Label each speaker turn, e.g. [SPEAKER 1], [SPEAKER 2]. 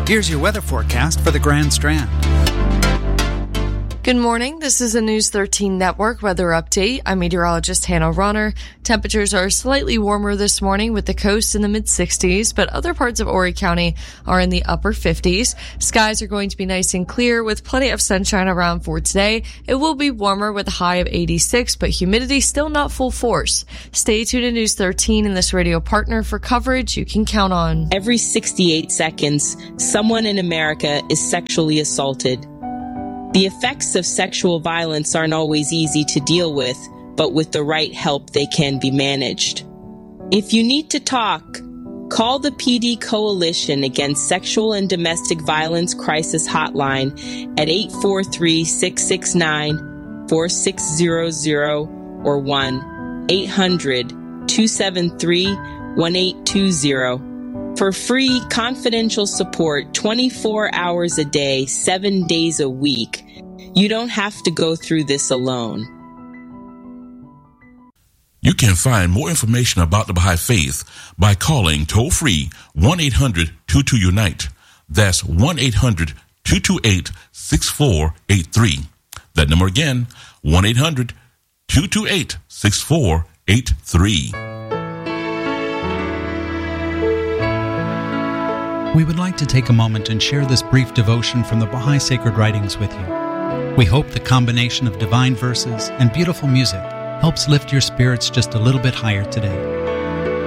[SPEAKER 1] Here's your weather forecast for the Grand Strand.
[SPEAKER 2] Good morning. This is a News 13 Network weather update. I'm meteorologist Hannah Ronner. Temperatures are slightly warmer this morning with the coast in the mid-60s, but other parts of Horry County are in the upper 50s. Skies are going to be nice and clear with plenty of sunshine around for today. It will be warmer with a high of 86, but humidity still not full force. Stay tuned to News 13 and this radio partner for coverage you can count on.
[SPEAKER 3] Every 68 seconds, someone in America is sexually assaulted. The effects of sexual violence aren't always easy to deal with, but with the right help, they can be managed. If you need to talk, call the PD Coalition Against Sexual and Domestic Violence Crisis Hotline at 843-669-4600 or 1-800-273-1820. For free, confidential support 24 hours a day, 7 days a week. You don't have to go through this alone.
[SPEAKER 4] You can find more information about the Baha'i Faith by calling toll-free 1-800-22-UNITE. That's 1-800-228-6483. That number again, 1-800-228-6483.
[SPEAKER 1] We would like to take a moment and share this brief devotion from the Baha'i Sacred Writings with you. We hope the combination of divine verses and beautiful music helps lift your spirits just a little bit higher today.